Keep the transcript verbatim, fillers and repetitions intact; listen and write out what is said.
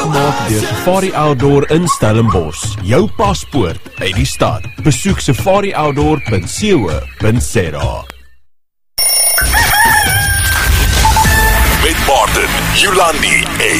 gemaak deur Safari Outdoor in Stellenbosch. Jou paspoort uit die stad. Besoek safari outdoor punt co punt za. Met Martin, Yolandi en